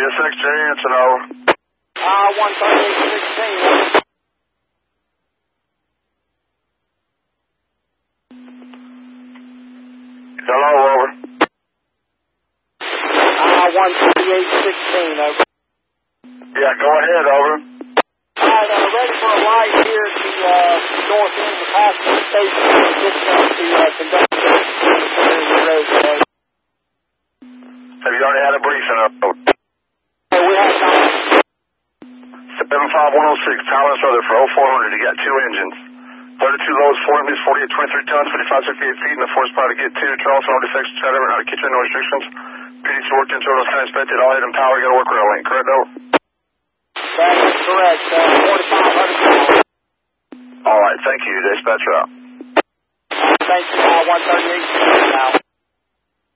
6, Jerry, it's an over. 13816. Hello, over. 13816, over. Yeah, go ahead, over. Alright, ready for a light here at the north end of the passenger station. Just to conduct the road today. Have you already had a briefing up? Hey, we have time. 75106, Tyler and Southern for 0400. You got 2 engines. 32 loads, 4 empties, 48, 23 tons, 55, 68 feet, and the force power to get 2. Charleston, no defects, etc. Out of kitchen, no restrictions. PDC work internal, kind of inspected. All item power, got to work rail link. Correct, over? That is correct. 4500. All right, thank you. Dispatcher out. Thank you, 138 now.